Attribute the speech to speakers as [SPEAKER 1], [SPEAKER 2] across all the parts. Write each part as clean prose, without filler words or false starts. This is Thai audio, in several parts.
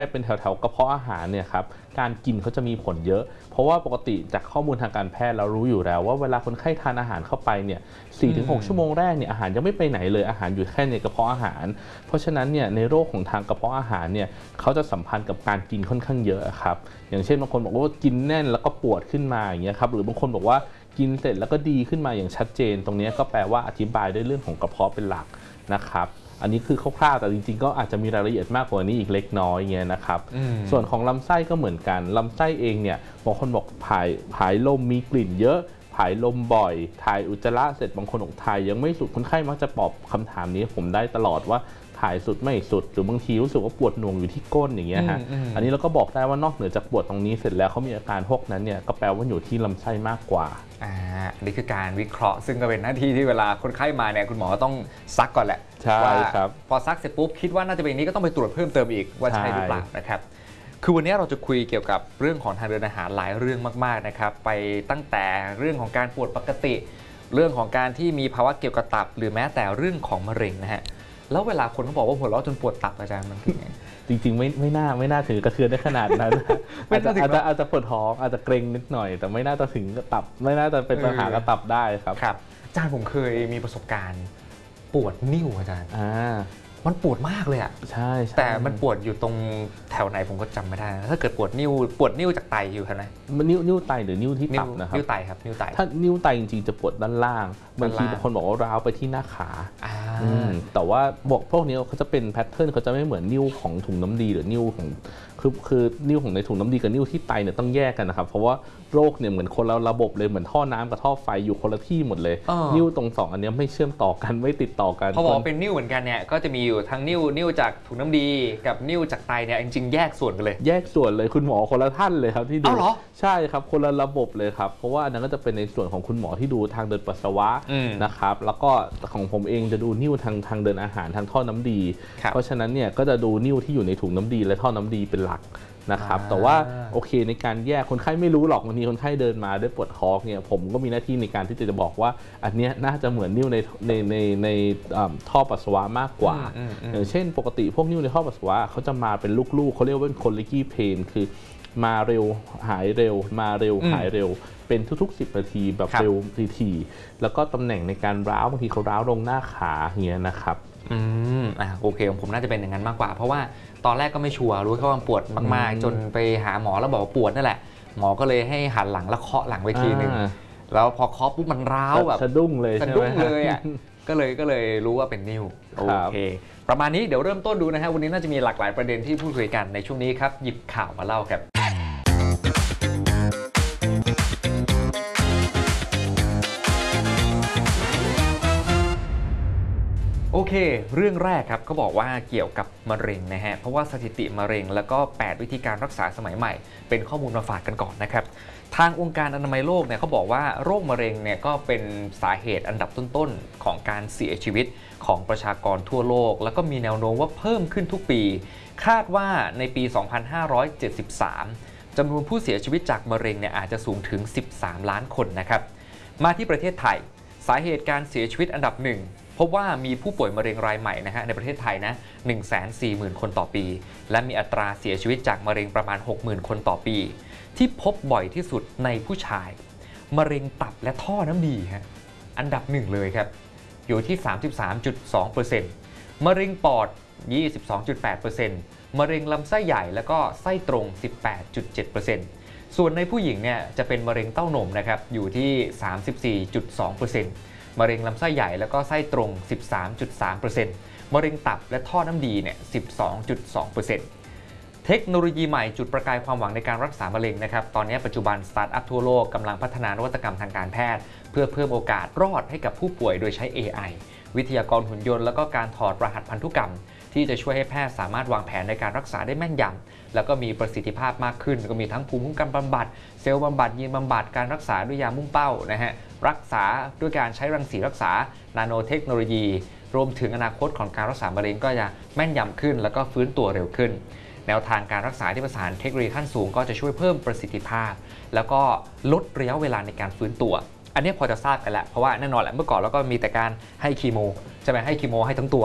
[SPEAKER 1] เป็นแถวๆกระเพาะอาหารเนี่ยครับการกินเขาจะมีผลเยอะเพราะว่าปกติจากข้อมูลทางการแพทย์เรารู้อยู่แล้วว่าเวลาคนไข้ทานอาหารเข้าไปเนี่ย 4-6 ชั่วโมงแรกเนี่ยอาหารยังไม่ไปไหนเลยอาหารอยู่แค่ในกระเพาะอาหารเพราะฉะนั้นเนี่ยในโรคของทางกระเพาะอาหารเนี่ยเขาจะสัมพันธ์กับการกินค่อนข้างเยอะครับอย่างเช่นบางคนบอกว่ากินแน่นแล้วก็ปวดขึ้นมาอย่างเงี้ยครับหรือบางคนบอกว่ากินเสร็จแล้วก็ดีขึ้นมาอย่างชัดเจนตรงนี้ก็แปลว่าอธิบายด้วยเรื่องของกระเพาะเป็นหลักนะครับอันนี้คือคร่าวๆแต่จริงๆก็อาจจะมีรายละเอียดมากกว่านี้อีกเล็กน้อยเงี้ยนะครับส่วนของลำไส้ก็เหมือนกันลำไส้เองเนี่ยบางคนบอกผายลมมีกลิ่นเยอะผายลมบ่อยถ่ายอุจจาระเสร็จบางคนบอกถ่ายยังไม่สุดคนไข้มักจะตอบคำถามนี้ผมได้ตลอดว่าถ่ายสุดไม่สุดหรือบางทีรู้สึกว่าปวดหน่วงอยู่ที่ก้นอย่างเงี้ยฮะอันนี้เราก็บอกได้ว่านอกเหนือจากปวดตรงนี้เสร็จแล้วเขามีอาการพวกนั้นเนี่ยก็แปลว่าอยู่ที่ลำไส้มากกว่า
[SPEAKER 2] นี่คือการวิเคราะห์ซึ่งก็เป็นหน้าที่ที่เวลาคนไข้มาเนี่ยคุณหมอก็ต้องซักก่อนแหละ
[SPEAKER 1] ใช่ครับ
[SPEAKER 2] พอซักเสร็จปุ๊บคิดว่าน่าจะเป็นนี้ก็ต้องไปตรวจเพิ่มเติมอีกว่าใช่หรือเปล่านะครับคือวันนี้เราจะคุยเกี่ยวกับเรื่องของทางเดินอาหารหลายเรื่องมากๆนะครับไปตั้งแต่เรื่องของการปวดปกติเรื่องของการที่มีภาวะเกี่ยวกับตับหรือแม้แต่เรื่องของมะเร็งนะฮะแล้วเวลาคนเขาบอกว่าหัวเราะจนปวดตับอาจารย์มันคือไง
[SPEAKER 1] จริงๆไม่น่าถึงกระเทือนได้ขนาดนั้นอาจจะปวดท้องอาจจะเกร็งนิดหน่อยแต่ไม่น่าจะถึงกระตับไม่น่าจะเป็นปัญหากระตับได้ครับ
[SPEAKER 2] อาจารย์ผมเคยมีประสบการณ์ปวดนิ้วอาจารย์มันปวดมากเลยอ่ะ
[SPEAKER 1] ใช่
[SPEAKER 2] แต่มันปวดอยู่ตรงแถวไหนผมก็จำไม่ได้ถ้าเกิดปวดนิ้วจากไตอยู่ครับนะ
[SPEAKER 1] มันนิ้วไตหรือนิ้วที่ตับนะครับ
[SPEAKER 2] นิ้วไตครับนิ้วไต
[SPEAKER 1] ถ้านิ้วไตจริงๆจะปวดด้านล่างบางทีบางคนบอกว่าร้าวไปที่หน้าขาแต่ว่าพวกนี้เขาจะเป็นแพทเทิร์นเขาจะไม่เหมือนนิ้วของถุงน้ำดีหรือนิ้วของคือนิ้วของในถุงน้ำดีกับนิ้วที่ไตเนี่ยต้องแยกกันนะครับเพราะว่าโรคเนี่ยเหมือนคนละระบบเลยเหมือนท่อน้ำกับท่อไฟอยู่คนละที่หมดเลยนิ้วตรง2อันนี้ไม่เชื่อมต่อกันไม่ติดต่อกัน
[SPEAKER 2] เขาบอกเป็นนิ้วเหมือนกันเนี่ยก็จะมีอยู่ทั้งนิ้วจากถุงน้ำดีกับนิ้วจากไตเนี่ยจริงๆแยกส่วนกันเลย
[SPEAKER 1] แยกส่วนเลยคุณหมอคนละท่านเลยครับที่ดู
[SPEAKER 2] เหรอ
[SPEAKER 1] ใช่ครับคนละระบบเลยครับเพราะว่าอันนั้นก็จะเป็นในส่วนของคุณหมอที่ดูทางเดินปัสสาวะนะครับแล้วก็ของผมเองจะดูนิ้วทางเดินอาหารทางท่อน้ำดีเพราะฉะนั้นเนี่ยก็จะดูนิ้วที่อยู่ในถุงน้ำดีและท่อน้ำดีเป็นหลักนะครับแต่ว่าโอเคในการแยกคนไข้ไม่รู้หรอกบางทีคนไข้เดินมาด้วยปวดท้องเนี่ยผมก็มีหน้าที่ในการที่จะบอกว่าอันนี้น่าจะเหมือนนิ้วในท่อปัสสาวะมากกว่าอย่างเช่นปกติพวกนิ้วในท่อปัสสาวะเขาจะมาเป็นลูกๆเขาเรียกว่าเป็น colicky pain คือมาเร็วหายเร็วมาเร็วหายเร็วเป็นทุกๆ10 นาทีแบบเร็วทีแล้วก็ตำแหน่งในการร้าวบางทีเขาร้าวลงหน้าขาอย่างเงี้ยนะครับ
[SPEAKER 2] โอเคผมน่าจะเป็นอย่างนั้นมากกว่าเพราะว่าตอนแรกก็ไม่ชัวร์รู้แค่ว่าปวดมากๆจนไปหาหมอแล้วบอกว่าปวดนั่นแหละหมอก็เลยให้หันหลังแล้วเคาะหลังไปทีนึงแล้วพอเคาะปุ๊บมันร้าวแบบ
[SPEAKER 1] สะดุ้งเลย
[SPEAKER 2] อ่ะก็เลยรู้ว่าเป็นนิ้วโอเคประมาณนี้เดี๋ยวเริ่มต้นดูนะฮะวันนี้น่าจะมีหลากหลายประเด็นที่พูดคุยกันในช่วงนี้ครับหยิบข่าวมาเล่าครับโอเคเรื่องแรกครับเขาบอกว่าเกี่ยวกับมะเร็งนะฮะเพราะว่าสถิติมะเร็งแล้วก็8วิธีการรักษาสมัยใหม่เป็นข้อมูลมาฝากกันก่อนนะครับทางองค์การอนามัยโลกเนี่ยเขาบอกว่าโรคมะเร็งเนี่ยก็เป็นสาเหตุอันดับต้นๆของการเสียชีวิตของประชากรทั่วโลกแล้วก็มีแนวโน้มว่าเพิ่มขึ้นทุกปีคาดว่าในปี 2573 จำนวนผู้เสียชีวิตจากมะเร็งเนี่ยอาจจะสูงถึง13 ล้านคนนะครับมาที่ประเทศไทยสาเหตุการเสียชีวิตอันดับ1พบว่ามีผู้ป่วยมะเร็งรายใหม่นะฮะในประเทศไทยนะ 140,000 คนต่อปีและมีอัตราเสียชีวิตจากมะเร็งประมาณ 60,000 คนต่อปีที่พบบ่อยที่สุดในผู้ชายมะเร็งตับและท่อน้ำดีฮะอันดับ1เลยครับอยู่ที่ 33.2% มะเร็งปอด 22.8% มะเร็งลำไส้ใหญ่แล้วก็ไส้ตรง 18.7% ส่วนในผู้หญิงเนี่ยจะเป็นมะเร็งเต้านมนะครับอยู่ที่ 34.2%มะเร็งลำไส้ใหญ่แล้วก็ไส้ตรง 13.3% มะเร็งตับและท่อน้ำดีเนี่ย 12.2%เทคโนโลยีใหม่จุดประกายความหวังในการรักษามะเร็งนะครับตอนนี้ปัจจุบันสตาร์ทอัพทั่วโลกกำลังพัฒนานวัตกรรมทางการแพทย์เพื่อเพิ่มโอกาสรอดให้กับผู้ป่วยโดยใช้ AI วิทยากรหุ่นยนต์แล้วก็การถอดรหัสพันธุกรรมที่จะช่วยให้แพทย์สามารถวางแผนในการรักษาได้แม่นยำแล้วก็มีประสิทธิภาพมากขึ้นก็มีทั้งภูมิคุ้มกันบำบัดเซลล์บำบัดยีนบำบัดการรักษาด้วยยามุ่งเป้านะฮะรักษาด้วยการใช้รังสีรักษานาโนเทคโนโลยีรวมถึงอนาคตของการรักษามะเร็งก็จะแม่นยำขึ้นแล้วก็ฟื้นตัวเร็วขึ้นแนวทางการรักษาที่ประสานเทคโนโลยีขั้นสูงก็จะช่วยเพิ่มประสิทธิภาพแล้วก็ลดระยะเวลาในการฟื้นตัวอันนี้พอจะทราบกันแล้วเพราะว่าแน่นอนแหละเมื่อก่อนเราก็มีแต่การให้คีโมใช่ไหมให้คีโมให้ทั้งตัว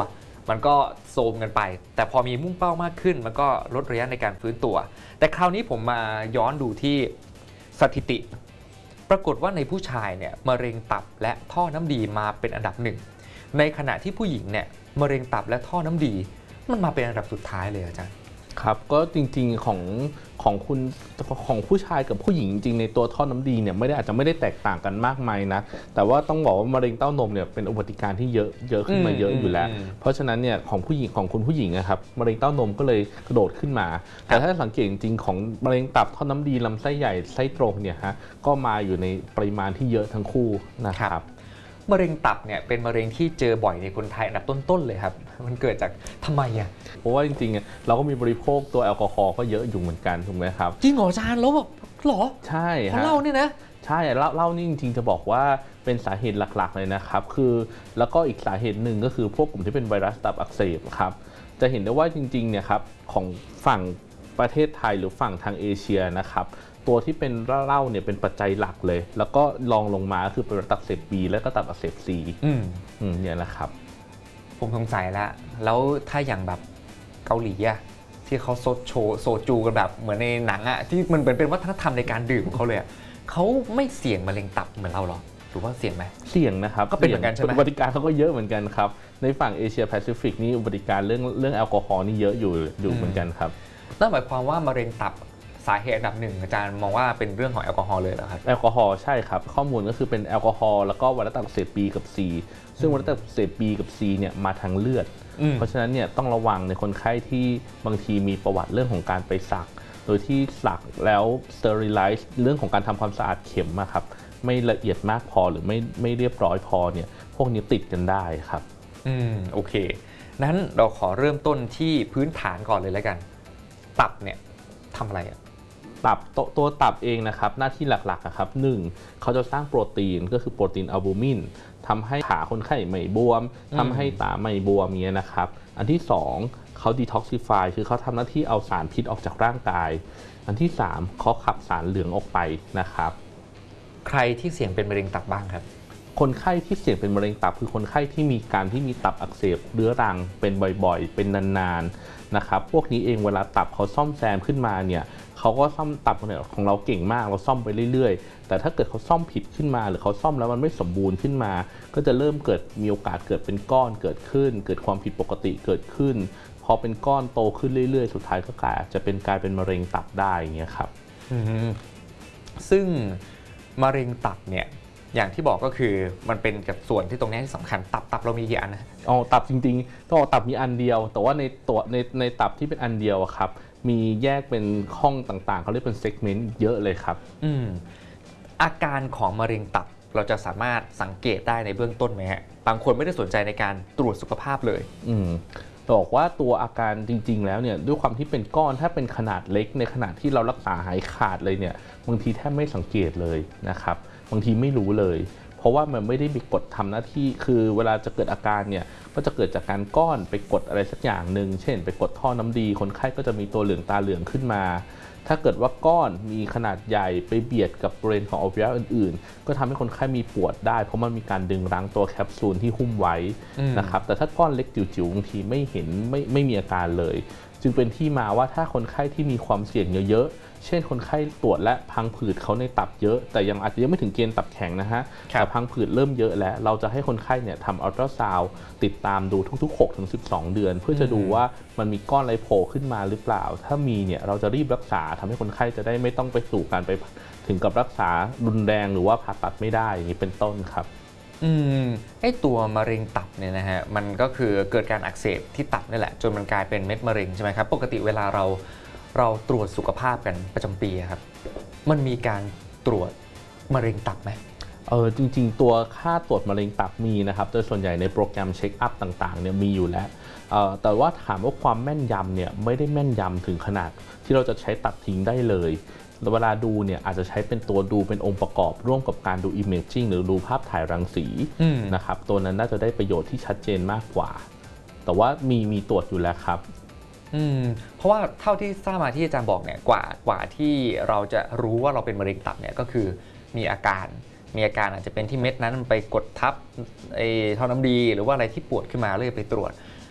[SPEAKER 2] มันก็โทรมกันไปแต่พอมีมุ่งเป้ามากขึ้นมันก็ลดระยะในการฟื้นตัวแต่คราวนี้ผมมาย้อนดูที่สถิติปรากฏว่าในผู้ชายเนี่ยมะเร็งตับและท่อน้ำดีมาเป็นอันดับหนึ่งในขณะที่ผู้หญิงเนี่ยมะเร็งตับและท่อน้ำดีมันมาเป็นอันดับสุดท้ายเลยอาจารย์
[SPEAKER 1] ครับก็จริงๆของผู้ชายกับผู้หญิงจริงๆในตัวท่อน้ำดีเนี่ยอาจจะไม่ได้แตกต่างกันมากมายนะแต่ว่าต้องบอกว่ามะเร็งเต้านมเนี่ยเป็นอุบัติการที่เยอะขึ้นมาเยอะอยู่แล้วเพราะฉะนั้นเนี่ยของคุณผู้หญิงนะครับมะเร็งเต้านมก็เลยกระโดดขึ้นมาแต่ถ้าสังเกตจริงๆของมะเร็งตับท่อน้ำดีลำไส้ใหญ่ไส้ตรงเนี่ยฮะก็มาอยู่ในปริมาณที่เยอะทั้งคู่นะครับ
[SPEAKER 2] มะเร็งตับเนี่ยเป็นมะเร็งที่เจอบ่อยในคนไทยอันดับต้นๆเลยครับมันเกิดจากทำไมอ่ะ
[SPEAKER 1] เพราะว่าจริงๆเราก็มีบริโภคตัวแอลกอฮอล์ก็เยอะอยู่เหมือนกันถูกไหมครับ
[SPEAKER 2] จริงเหรออาจารย์แล้วแบบหรอ
[SPEAKER 1] ใช่ฮะ
[SPEAKER 2] เหล้าเนี่ยนะ
[SPEAKER 1] ใช่เหล้านี่จริงๆจะบอกว่าเป็นสาเหตุหลักๆเลยนะครับคือแล้วก็อีกสาเหตุหนึ่งก็คือพวกกลุ่มที่เป็นไวรัสตับอักเสบครับจะเห็นได้ว่าจริงๆเนี่ยครับของฝั่งประเทศไทยหรือฝั่งทางเอเชียนะครับตัวที่เป็นเหล้าเนี่ยเป็นปัจจัยหลักเลยแล้วก็รองลงมาคือเป็นตับอักเสบ B และก็ตับอักเสบ C เนี่ยแหละครับ
[SPEAKER 2] ผมสงสัยแล้วถ้าอย่างแบบเกาหลีอะที่เขาโซจูกันแบบเหมือนในหนังอะที่มันเป็นวัฒนธรรมในการดื่มของเขาเลยเขาไม่เสี่ยงมะเร็งตับเหมือนเราหรอหรือว่าเสี่ยงไหม
[SPEAKER 1] เสี่ยงนะครับ
[SPEAKER 2] ก็เป็นเหมือนกันใช่ไหม
[SPEAKER 1] อุบัติการเขาก็เยอะเหมือนกันครับในฝั่งเอเชียแปซิฟิกนี่อุบัติการเรื่องแอลกอฮอล์นี่เยอะอยู่เหมือนกันครับ
[SPEAKER 2] นั่นหมายความว่ามะเร็งตับสาเหตุอันดับหนึ่งอาจารย์มองว่าเป็นเรื่องของแอลกอฮอล์เลยเหรอครับ
[SPEAKER 1] แอลกอฮอล์ใช่ครับข้อมูลก็คือเป็นแอลกอฮอล์แล้วก็ไวรัสตับอักเสบ B กับ C ซึ่งไวรัสตับอักเสบ B กับ C เนี่ยมาทางเลือดเพราะฉะนั้นเนี่ยต้องระวังในคนไข้ที่บางทีมีประวัติเรื่องของการไปสักโดยที่สักแล้ว sterilize เรื่องของการทำความสะอาดเข็มครับไม่ละเอียดมากพอหรือไม่เรียบร้อยพอเนี่ยพวกนี้ติดกันได้ครับ
[SPEAKER 2] โอเคนั้นเราขอเริ่มต้นที่พื้นฐานก่อนเลยแล้วกันตับเนี่ยทำอะไรอะ
[SPEAKER 1] ตับตัวตับเองนะครับหน้าที่หลักๆครับ1เขาจะสร้างโปรตีนก็คือโปรตีนอัลบูมินทำให้ขาคนไข้ไม่บวมทำให้ตาไม่บวมเงี้ยนะครับอันที่2เขาดีท็อกซิฟายคือเขาทำหน้าที่เอาสารพิษออกจากร่างกายอันที่3เขาขับสารเหลืองออกไปนะครับ
[SPEAKER 2] ใครที่เสี่ยงเป็นมะเร็งตับบ้างครับ
[SPEAKER 1] คนไข้ที่เสี่ยงเป็นมะเร็งตับคือคนไข้ที่มีตับอักเสบเรื้อรังเป็นบ่อยๆเป็นนานๆนะครับพวกนี้เองเวลาตับเขาซ่อมแซมขึ้นมาเนี่ยเขาก็ซ่อมตับเนี่ยของเราเก่งมากเราซ่อมไปเรื่อยๆแต่ถ้าเกิดเขาซ่อมผิดขึ้นมาหรือเขาซ่อมแล้วมันไม่สมบูรณ์ขึ้นมาก็จะเริ่มมีโอกาสเกิดเป็นก้อนเกิดขึ้นเกิดความผิดปกติเกิดขึ้นพอเป็นก้อนโตขึ้นเรื่อยๆสุดท้ายก็กลายเป็นมะเร็งตับได้อย่างเงี้ยครับ
[SPEAKER 2] ซึ่งมะเร็งตับเนี่ยอย่างที่บอกก็คือมันเป็นกับส่วนที่ตรงนี้ที่สำคัญตับเรามีกี่อันนะ
[SPEAKER 1] ตับจริงๆก็ตับมีอันเดียวแต่ว่าในตับที่เป็นอันเดียวครับมีแยกเป็นห้องต่างๆเขาเรียกเป็นเซกเมนต์เยอะเลยครับ
[SPEAKER 2] อาการของมะเร็งตับเราจะสามารถสังเกตได้ในเบื้องต้นไหมฮะบางคนไม่ได้สนใจในการตรวจสุขภาพเลย
[SPEAKER 1] บอกว่าตัวอาการจริงๆแล้วเนี่ยด้วยความที่เป็นก้อนถ้าเป็นขนาดเล็กในขณะที่เรารักษาหายขาดเลยเนี่ยบางทีแทบไม่สังเกตเลยนะครับบางทีไม่รู้เลยเพราะว่ามันไม่ได้มีกฎทำหน้าที่คือเวลาจะเกิดอาการเนี่ยก็จะเกิดจากการก้อนไปกดอะไรสักอย่างหนึ่งเช่นไปกดท่อน้ำดีคนไข้ก็จะมีตัวเหลืองตาเหลืองขึ้นมาถ้าเกิดว่าก้อนมีขนาดใหญ่ไปเบียดกับบริเวณของอวัยวะอื่นๆก็ทำให้คนไข้มีปวดได้เพราะมันมีการดึงรั้งตัวแคปซูลที่หุ้มไว้นะครับแต่ถ้าก้อนเล็กจิ๋วๆบางทีไม่เห็นไม่มีอาการเลยจึงเป็นที่มาว่าถ้าคนไข้ที่มีความเสี่ยงเยอะเช่นคนไข้ตรวจและพังผืดเขาในตับเยอะแต่อาจจะยังไม่ถึงเกณฑ์ตับแข็งนะฮะแต่พังผืดเริ่มเยอะแล้วเราจะให้คนไข้เนี่ยทำอัลตราซาวด์ติดตามดูทุกๆ 6-12 เดือนเพื่อจะดูว่ามันมีก้อนอะไรโผล่ขึ้นมาหรือเปล่าถ้ามีเนี่ยเราจะรีบรักษาทำให้คนไข้จะได้ไม่ต้องไปสู่การไปถึงกับรักษารุนแรงหรือว่าผ่าตัดไม่ได้อย่างนี้เป็นต้นครับ
[SPEAKER 2] ไอ้ตัวมะเร็งตับเนี่ยนะฮะมันก็คือเกิดการอักเสบที่ตับนี่แหละจนมันกลายเป็นเม็ดมะเร็งใช่ไหมครับปกติเวลาเราตรวจสุขภาพกันประจำปีครับมันมีการตรวจมะเร็งตับไหม
[SPEAKER 1] จริงๆตัวค่าตรวจมะเร็งตับมีนะครับโดยส่วนใหญ่ในโปรแกรมเช็คอัพต่างๆเนี่ยมีอยู่แล้วแต่ว่าถามว่าความแม่นยำเนี่ยไม่ได้แม่นยำถึงขนาดที่เราจะใช้ตัดทิ้งได้เลยเวลาดูเนี่ยอาจจะใช้เป็นตัวดูเป็นองค์ประกอบร่วมกับการดู imaging หรือดูภาพถ่ายรังสีนะครับตัวนั้นน่าจะได้ประโยชน์ที่ชัดเจนมากกว่าแต่ว่ามีตรวจอยู่แล้วครับ
[SPEAKER 2] เพราะว่าเท่าที่ทราบมาที่อาจารย์บอกเนี่ยกว่าที่เราจะรู้ว่าเราเป็นมะเร็งตับเนี่ยก็คือมีอาการอาจจะเป็นที่เม็ดนั้นไปกดทับท่อน้ำดีหรือว่าอะไรที่ปวดขึ้นมาเลยไปตรวจ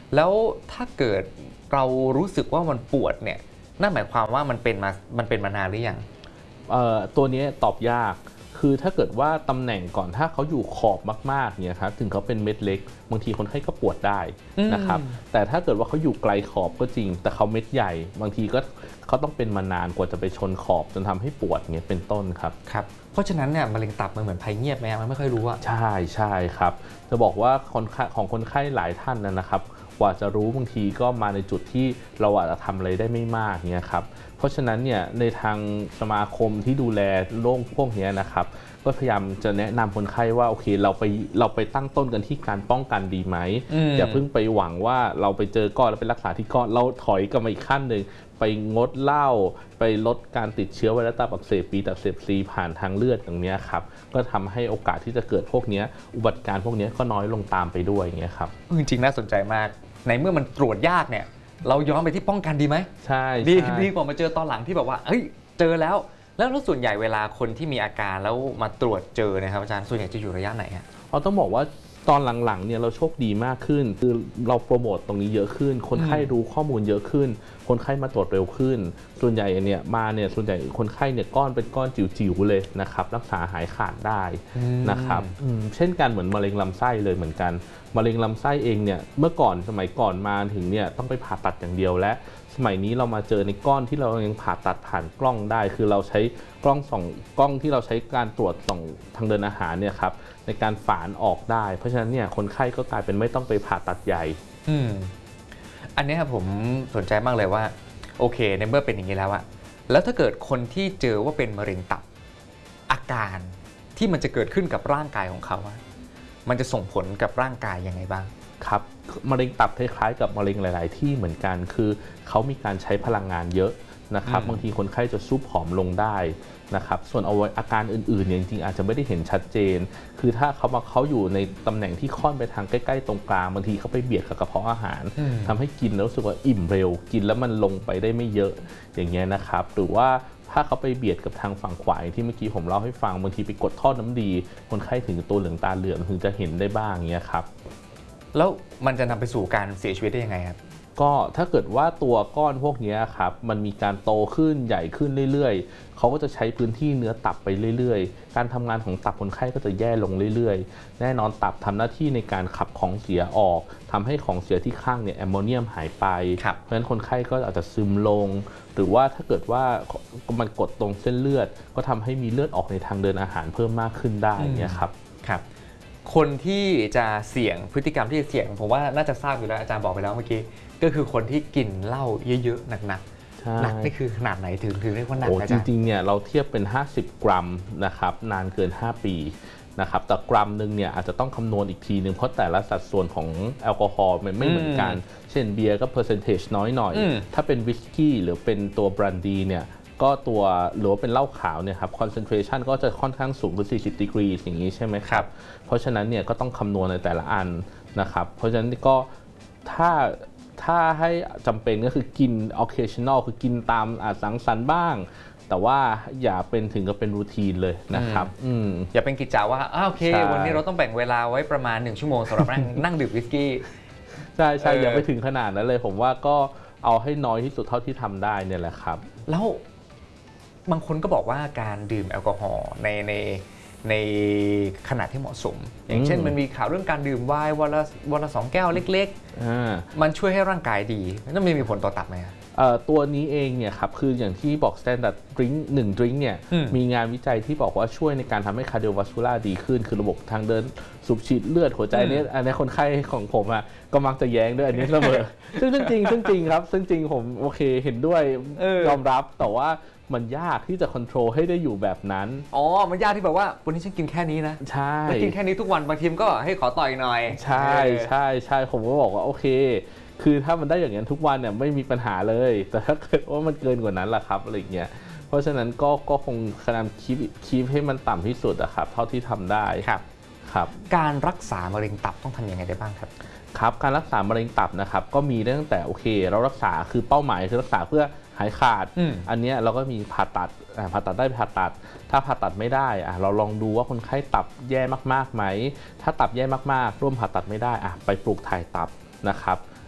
[SPEAKER 2] แล้วถ้าเกิดเรารู้สึกว่ามันปวดเนี่ยนั่นหมายความว่ามันเป็นมานานหรือยัง
[SPEAKER 1] ตัวนี้ตอบยากคือถ้าเกิดว่าตำแหน่งก่อนถ้าเขาอยู่ขอบมากๆเนี่ยครับถึงเขาเป็นเม็ดเล็กบางทีคนไข้ก็ปวดได้นะครับแต่ถ้าเกิดว่าเขาอยู่ไกลขอบก็จริงแต่เขาเม็ดใหญ่บางทีก็เขาต้องเป็นมานานกว่าจะไปชนขอบจนทำให้ปวดเงี้ยเป็นต้นครับ
[SPEAKER 2] ครับเพราะฉะนั้นเนี่ยมะเร็งตับมันเหมือนภัยเงียบไหมมันไม่ค่อยรู้อะ
[SPEAKER 1] ใช่ครับจะบอกว่าคนไข้หลายท่านนะครับกว่าจะรู้บางทีก็มาในจุดที่เราอาจจะทำอะไรได้ไม่มากเนี่ยครับเพราะฉะนั้นเนี่ยในทางสมาคมที่ดูแลโรคพวกนี้นะครับก็พยายามจะแนะนำคนไข้ว่าโอเคเราไปตั้งต้นกันที่การป้องกันดีไหมอย่าเพิ่งไปหวังว่าเราไปเจอก้อนแล้วไปรักษาที่ก้อนเราถอยกลับมาอีกขั้นหนึ่งไปงดเหล้าไปลดการติดเชื้อไวรัสตับอักเสบบีตับอักเสบซีผ่านทางเลือดอย่างนี้ครับก็ทำให้โอกาสที่จะเกิดพวกนี้อุบัติการพวกนี้ก็น้อยลงตามไปด้วยอย่างเงี้ยครับ
[SPEAKER 2] จริงๆน่าสนใจมากในเมื่อมันตรวจยากเนี่ยเราย้อนไปที่ป้องกันดีไหม
[SPEAKER 1] ใช่
[SPEAKER 2] ดีกว่ามาเจอตอนหลังที่แบบว่าเฮ้ยเจอแล้วส่วนใหญ่เวลาคนที่มีอาการแล้วมาตรวจเจอนะครับอาจารย์ส่วนใหญ่จะอยู่ระยะไหนฮะ
[SPEAKER 1] ต้องบอกว่าตอนหลังๆเนี่ยเราโชคดีมากขึ้นคือเราโปรโมตตรงนี้เยอะขึ้นคนไข้รู้ข้อมูลเยอะขึ้นคนไข้มาตรวจเร็วขึ้นส่วนใหญ่เนี่ยส่วนใหญ่คนไข้เนี่ยก้อนเป็นก้อนจิ๋วๆเลยนะครับรักษาหายขาดได้นะครับเช่นกันเหมือนมะเร็งลำไส้เลยเหมือนกันมะเร็งลำไส้เองเนี่ยเมื่อก่อนสมัยก่อนมาถึงเนี่ยต้องไปผ่าตัดอย่างเดียวและสมัยนี้เรามาเจอในก้อนที่เรายังผ่าตัดผ่านกล้องได้คือเราใช้กล้องที่เราใช้การตรวจส่องทางเดินอาหารเนี่ยครับในการฝานออกได้เพราะฉะนั้นเนี่ยคนไข้ก็กลายเป็นไม่ต้องไปผ่าตัดใหญ่
[SPEAKER 2] อันนี้ครับผมสนใจมากเลยว่าโอเคในเมื่อเป็นอย่างนี้แล้วอะแล้วถ้าเกิดคนที่เจอว่าเป็นมะเร็งตับอาการที่มันจะเกิดขึ้นกับร่างกายของเขามันจะส่งผลกับร่างกายยังไงบ้าง
[SPEAKER 1] ครับมะเร็งตับคล้ายๆกับมะเร็งหลายๆที่เหมือนกันคือเขามีการใช้พลังงานเยอะนะครับบางทีคนไข้จะซุบผอมลงได้นะครับส่วนอาการอื่นๆเนี่ยจริงๆอาจจะไม่ได้เห็นชัดเจนคือถ้าเขาอยู่ในตำแหน่งที่ค่อนไปทางใกล้ๆตรงกลางบางทีเขาไปเบียดกับกระเพาะอาหารทำให้กินแล้วรู้สึกว่าอิ่มเร็วกินแล้วมันลงไปได้ไม่เยอะอย่างเงี้ยนะครับหรือว่าถ้าเขาไปเบียดกับทางฝั่งขวาที่เมื่อกี้ผมเล่าให้ฟังบางทีไปกดท่อน้ำดีคนไข้ถึงตัวเหลืองตาเหลืองถึงจะเห็นได้บ้างเงี้ยครับ
[SPEAKER 2] แล้วมันจะนำไปสู่การเสียชีวิตได้ยังไงครับ
[SPEAKER 1] ก็ถ้าเกิดว่าตัวก้อนพวกนี้ครับมันมีการโตขึ้นใหญ่ขึ้นเรื่อยๆเขาก็จะใช้พื้นที่เนื้อตับไปเรื่อยๆการทำงานของตับคนไข้ก็จะแย่ลงเรื่อยๆแน่นอนตับทำหน้าที่ในการขับของเสียออกทำให้ของเสียที่ข้างเนี่ยแอมโมเนียมหายไปเพราะฉะนั้นคนไข้ก็อาจจะซึมลงหรือว่าถ้าเกิดว่ามันกดตรงเส้นเลือดก็ทำให้มีเลือดออกในทางเดินอาหารเพิ่มมากขึ้นได้เนี่ยครับ
[SPEAKER 2] คนที่จะเสี่ยงพฤติกรรมที่จะเสี่ยงผมว่าน่าจะทราบอยู่แล้วอาจารย์บอกไปแล้วเมื่อกี้ก็คือคนที่กินเหล้าเยอะๆหนักๆหนักนี่คือขนาดไหนถึงเรียกว่าหนักอาจารย์
[SPEAKER 1] จริงๆเนี่ยเราเทียบเป็น50กรัมนะครับนานเกิน5ปีนะครับแต่กรัมนึงเนี่ยอาจจะต้องคำนวณอีกทีนึงเพราะแต่ละสัดส่วนของแอลกอฮอล์มันไม่เหมือนกันเช่นเบียร์ก็เปอร์เซนเทจน้อยหน่อยถ้าเป็นวิสกี้หรือเป็นตัวบรันดีเนี่ยก็ตัวหรือว่าเป็นเหล้าขาวเนี่ยครับคอนเซนเทรชันก็จะค่อนข้างสูงคือ40 ดีกรีอย่างนี้ใช่ไหมครับเพราะฉะนั้นเนี่ยก็ต้องคำนวณในแต่ละอันนะครับเพราะฉะนั้นก็ถ้าให้จำเป็นก็คือกิน occasional คือกินตามสังสรรค์บ้างแต่ว่าอย่าเป็นถึงกับเป็นรูทีนเลยนะครับ
[SPEAKER 2] อย่าเป็นกิจจาว่าโอเควันนี้เราต้องแบ่งเวลาไว้ประมาณ1ชั่วโมงสำหรับนั่งดื่มวิสกี้
[SPEAKER 1] ใช่อย่าไปถึงขนาดนั้นเลยผมว่าก็เอาให้น้อยที่สุดเท่าที่ทำได้เนี่ยแหละครับ
[SPEAKER 2] แล้วบางคนก็บอกว่าการดื่มแอลกอฮอล์ในขนาดที่เหมาะสมอย่างเช่นมันมีข่าวเรื่องการดื่มไวน์วันละ2 แก้วเล็กๆมันช่วยให้ร่างกายดีนั่นมีผลต่อตับไหม
[SPEAKER 1] ตัวนี้เองเนี่ยครับคืออย่างที่บอก standard drink 1 drink เนี่ยมีงานวิจัยที่บอกว่าช่วยในการทำให้ cardiovascular ดีขึ้นคือระบบทางเดินสูบฉีดเลือดหัวใจเนี่ยอันนี้คนไข้ของผมก็มักจะแย้งด้วยอันนี้เสมอซึ่งจริงครับซึ่งจริงผมโอเคเห็นด้วยยอมรับแต่ว่ามันยากที่จะควบคุมให้ได้อยู่แบบนั้น
[SPEAKER 2] มันยากที่แบบว่าวันนี้ฉันกินแค่นี้นะ
[SPEAKER 1] ใช่
[SPEAKER 2] แล้วกินแค่นี้ทุกวันบางทีก็ให้ขอต่อยหน่อย
[SPEAKER 1] ใช่ผมก็บอกว่าโอเคคือถ้ามันได้อย่างนั้นทุกวันเนี่ยไม่มีปัญหาเลยแต่ถ้าเกิดว่ามันเกินกว่านั้นล่ะครับอะไรเงี้ยเพราะฉะนั้นก็คงพยายามคีปให้มันต่ำที่สุดครับเท่าที่ทำได้
[SPEAKER 2] ครับการรักษามะเร็งตับต้องทำยังไงได้บ้างครับ
[SPEAKER 1] การรักษามะเร็งตับนะครับก็มีตั้งแต่โอเคเรารักษาคือเป้าหมายคือรักษาเพื่อหายขาดอันนี้เราก็มีผ่าตัดได้ผ่าตัดถ้าผ่าตัดไม่ได้เราลองดูว่าคนไข้ตับแย่มากๆไหมถ้าตับแย่มากๆร่วมผ่าตัดไม่ได้ไปปลูกถ่ายตับนะครับ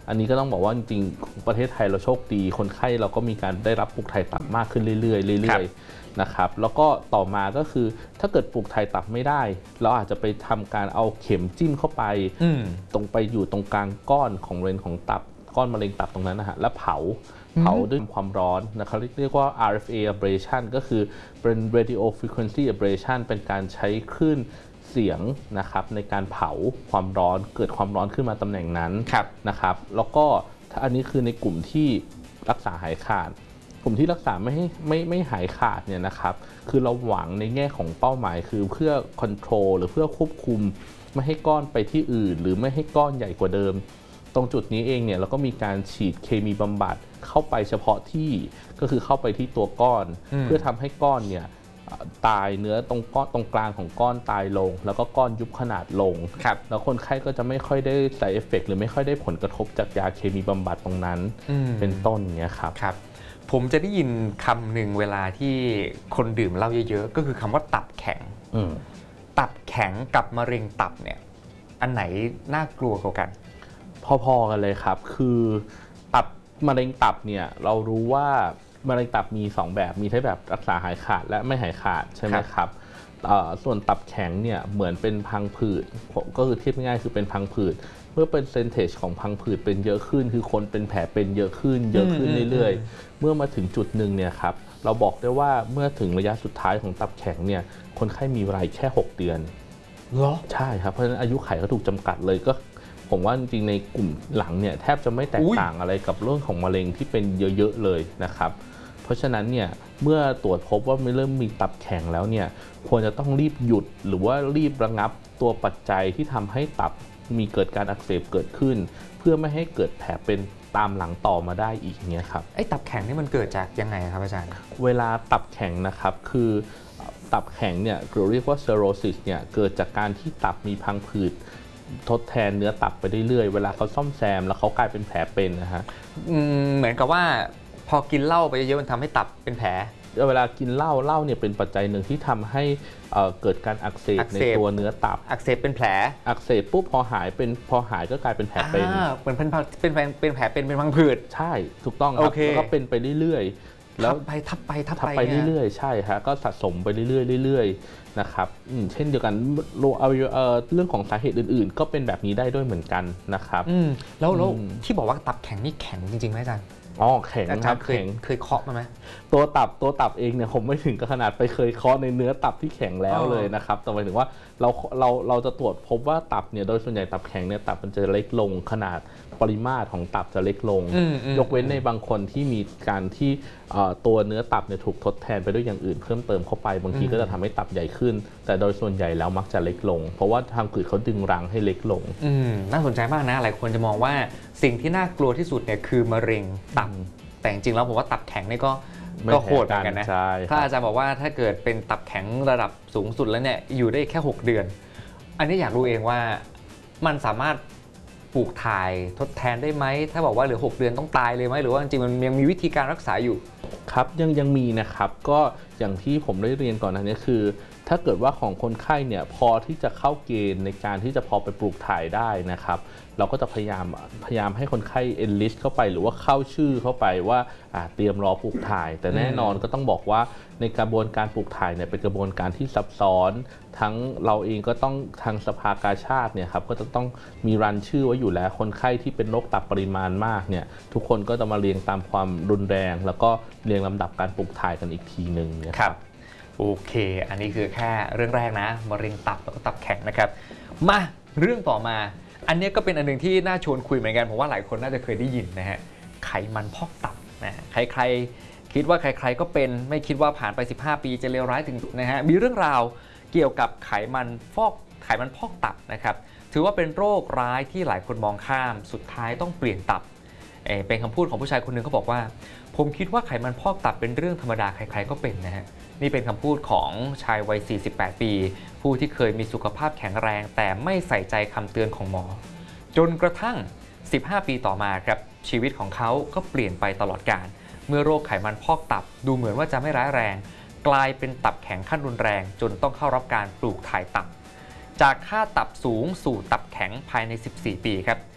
[SPEAKER 1] อันนี้ก็ต้องบอกว่าจริงๆประเทศไทยเราโชคดีคนไข้เราก็มีการได้รับปลูกถ่ายตับมากขึ้นเรื่อยๆนะครับแล้วก็ต่อมาก็คือถ้าเกิดปลูกถ่ายตับไม่ได้เราอาจจะไปทำการเอาเข็มจิ้มเข้าไปตรงไปอยู่ตรงกลางก้อนของตับก้อนมะเร็งตับตรงนั้นนะฮะแล้วเผาด้วยความร้อนนะครับเรียกว่า RFA ablation ก็คือเป็น radio frequency ablation เป็นการใช้คลื่นเสียงนะครับในการเผาความร้อนเกิดความร้อนขึ้นมาตำแหน่งนั้นนะครับแล้วก็ถ้าอันนี้คือในกลุ่มที่รักษาหายขาดกลุ่มที่รักษาไม่หายขาดเนี่ยนะครับคือเราหวังในแง่ของเป้าหมายคือเพื่อ control หรือเพื่อควบคุมไม่ให้ก้อนไปที่อื่นหรือไม่ให้ก้อนใหญ่กว่าเดิมตรงจุดนี้เองเนี่ยเราก็มีการฉีดเคมีบำบัดเข้าไปเฉพาะที่ก็คือเข้าไปที่ตัวก้อนเพื่อทำให้ก้อนเนี่ยตายเนื้อตรงกลางของก้อนตายลงแล้วก็ก้อนยุบขนาดลงแล้วคนไข้ก็จะไม่ค่อยได้ side effect หรือไม่ค่อยได้ผลกระทบจากยาเคมีบำบัดตรงนั้นเป็นต้นเนี้ยครับ
[SPEAKER 2] ผมจะได้ยินคำหนึ่งเวลาที่คนดื่มเหล้าเยอะๆก็คือคำว่าตับแข็งตับแข็งกับมะเร็งตับเนี่ยอันไหนน่ากลัวกว่ากัน
[SPEAKER 1] พอๆกันเลยครับคือตับมะเร็งตับเนี่ยเรารู้ว่ามะเร็งตับมี2แบบมีทั้งแบบรักษาหายขาดและไม่หายขาดใช่ไหมครับส่วนตับแข็งเนี่ยเหมือนเป็นพังผืดก็คือเทียบง่ายๆคือเป็นพังผืดเมื่อเป็นเซนเทจของพังผืดเป็นเยอะขึ้นคือคนเป็นแผลเป็นเยอะขึ้นเรื่อยๆเมื่อมาถึงจุดหนึ่งเนี่ยครับเราบอกได้ว่าเมื่อถึงระยะสุดท้ายของตับแข็งเนี่ยคนไข้มีเวลาแค่6 เดือน
[SPEAKER 2] เหรอ
[SPEAKER 1] ใช่ครับเพราะฉะนั้นอายุไขก็ถูกจำกัดเลยก็ผมว่าจริงๆในกลุ่มหลังเนี่ยแทบจะไม่แตกต่างอะไรกับเรื่องของมะเร็งที่เป็นเยอะๆเลยนะครับเพราะฉะนั้นเนี่ยเมื่อตรวจพบว่าเริ่มมีตับแข็งแล้วเนี่ยควรจะต้องรีบหยุดหรือว่ารีบระงับตัวปัจจัยที่ทำให้ตับมีเกิดการอักเสบเกิดขึ้นเพื่อไม่ให้เกิดแผลเป็นตามหลังต่อมาได้อีกเนี่ยครับ
[SPEAKER 2] ไอ้ตับแข็งนี่มันเกิดจากยังไงครับอาจารย์
[SPEAKER 1] เวลาตับแข็งนะครับคือตับแข็งเนี่ยเราเรียกว่า cirrhosis เนี่ยเกิดจากการที่ตับมีพังผืดทดแทนเนื้อตับไปเรื่อยๆเวลาเขาซ่อมแซมแล้วเขากลายเป็นแผลเป็นนะฮะ
[SPEAKER 2] เหมือนกับว่าพอกินเหล้าไปเยอะๆมันทำให้ตับเป็นแผล
[SPEAKER 1] เวลากินเหล้าเนี่ยเป็นปัจจัยหนึ่งที่ทำให้เกิดการอักเสบในตัวเนื้อตับ
[SPEAKER 2] อักเสบเป็นแผล
[SPEAKER 1] อักเสบปุ๊บพอหายก็กลายเป็นแผลเป็น
[SPEAKER 2] เหมือนเป็นแผลเป็นพังผืด
[SPEAKER 1] ใช่ถูกต้องครับแล้วก็เป็นไปเรื่อยๆ
[SPEAKER 2] แล้วทับไป
[SPEAKER 1] เรื่อยๆใช่ฮะก็สะสมไปเรื่อยๆนะครับเช่นเดียวกันเรื่องของสาเหตุอื่นๆก็เป็นแบบนี้ได้ด้วยเหมือนกันนะครับ
[SPEAKER 2] แล้วที่บอกว่าตับแข็งนี่แข็งจริงๆไหมอาจารย์
[SPEAKER 1] แข็งครับ
[SPEAKER 2] เคยเคาะมาไหม
[SPEAKER 1] ตัวตับเองเนี่ยผมไม่ถึงกับขนาดไปเคยเคาะในเนื้อตับที่แข็งแล้วเลยนะครับแต่หมายถึงว่าเราจะตรวจพบว่าตับเนี่ยโดยส่วนใหญ่ตับแข็งเนี่ยตับมันจะเล็กลงขนาดปริมาตรของตับจะเล็กลงยกเว้นในบางคนที่มีการที่ตัวเนื้อตับเนี่ยถูกทดแทนไปด้วยอย่างอื่นเพิ่มเติมเข้าไปบางทีก็จะทำให้ตับใหญ่ขึ้นแต่โดยส่วนใหญ่แล้วมักจะเล็กลงเพราะว่าทางผืดเขาดึงรังให้เล็กลง
[SPEAKER 2] น่าสนใจมากนะหลายคนจะมองว่าสิ่งที่น่ากลัวที่สุดเนี่ยคือมะเร็งตับแต่จริงๆแล้วผมว่าตับแข็งนี่ก็โหดเหมือนกันนะถ้าอาจารย์บอกว่าถ้าเกิดเป็นตับแข็งระดับสูงสุดแล้วเนี่ยอยู่ได้แค่6 เดือนอันนี้อยากรู้เองว่ามันสามารถปลูกถ่ายทดแทนได้ไหมถ้าบอกว่าเหลือ6 เดือนต้องตายเลยไหมหรือว่าจริงๆมันยังมีวิธีการรักษาอยู่
[SPEAKER 1] ครับยังมีนะครับก็อย่างที่ผมได้เรียนก่อนนะนี่คือถ้าเกิดว่าของคนไข้เนี่ยพอที่จะเข้าเกณฑ์ในการที่จะพอไปปลูกถ่ายได้นะครับเราก็จะพยายามให้คนไข้ enlist เข้าไปหรือว่าเข้าชื่อเข้าไปว่าเตรียมรอปลูกถ่ายแต่แน่นอนก็ต้องบอกว่าในกระบวนการปลูกถ่ายเนี่ยเป็นกระบวนการที่ซับซ้อนทั้งเราเองก็ต้องทางสภากาชาดเนี่ยครับก็จะต้องมีรันชื่อไว้อยู่แล้วคนไข้ที่เป็นโรคตับปริมาณมากเนี่ยทุกคนก็จะมาเรียงตามความรุนแรงแล้วก็เรียงลำดับการปลูกถ่ายกันอีกทีนึง
[SPEAKER 2] ครับโอเคอันนี้คือแค่เรื่องแรกนะมะเร็งตับแล้วก็ตับแข็งนะครับมาเรื่องต่อมาอันนี้ก็เป็นอันหนึ่งที่น่าชวนคุยเหมือนกันผมว่าหลายคนน่าจะเคยได้ยินนะฮะไขมันพอกตับนะใครๆคิดว่าใครๆก็เป็นไม่คิดว่าผ่านไป15 ปีจะเลวร้ายถึงนะฮะมีเรื่องราวเกี่ยวกับไขมันพอกตับนะครับถือว่าเป็นโรคร้ายที่หลายคนมองข้ามสุดท้ายต้องเปลี่ยนตับเป็นคำพูดของผู้ชายคนหนึ่งเขาบอกว่าผมคิดว่าไขมันพอกตับเป็นเรื่องธรรมดาใครๆก็เป็นนะฮะนี่เป็นคำพูดของชายวัย48 ปีผู้ที่เคยมีสุขภาพแข็งแรงแต่ไม่ใส่ใจคำเตือนของหมอจนกระทั่ง15 ปีต่อมาครับชีวิตของเขาก็เปลี่ยนไปตลอดกาลเมื่อโรคไขมันพอกตับดูเหมือนว่าจะไม่ร้ายแรงกลายเป็นตับแข็งขั้นรุนแรงจนต้องเข้ารับการปลูกถ่ายตับจากค่าตับสูงสู่ตับแข็งภายใน14 ปีครับ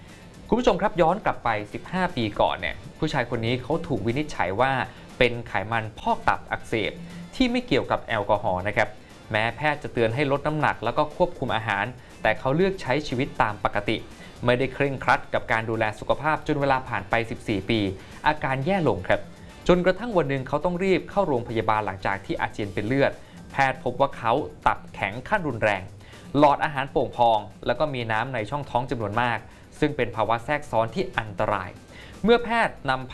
[SPEAKER 2] คุณผู้ชมครับย้อนกลับไป 15 ปีก่อนเนี่ยผู้ชายคนนี้เขาถูกวินิจฉัยว่าเป็นไขมันพอกตับอักเสบที่ไม่เกี่ยวกับแอลกอฮอล์นะครับแม้แพทย์จะเตือนให้ลดน้ำหนักแล้วก็ควบคุมอาหารแต่เขาเลือกใช้ชีวิตตามปกติไม่ได้เคร่งครัดกับการดูแลสุขภาพจนเวลาผ่านไป 14 ปีอาการแย่ลงครับจนกระทั่งวันหนึ่งเขาต้องรีบเข้าโรงพยาบาลหลังจากที่อาเจียนเป็นเลือดแพทย์พบว่าเขาตับแข็งขั้นรุนแรงหลอดอาหารโป่งพองแล้วก็มีน้ำในช่องท้องจำนวนมากซึ่งเป็นภาวะแทรกซ้อนที่อันตรายเมื่อแพทย์นำ